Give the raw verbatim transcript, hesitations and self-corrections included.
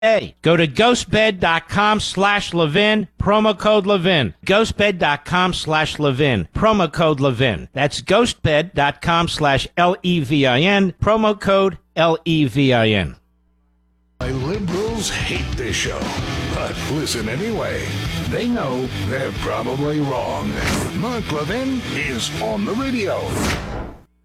Hey, go to ghostbed.com slash Levin, promo code Levin. Ghostbed.com slash Levin, promo code Levin. That's ghostbed.com slash L E V I N, promo code L E V I N. Liberals hate this show, but listen anyway. They know they're probably wrong. Mark Levin is on the radio.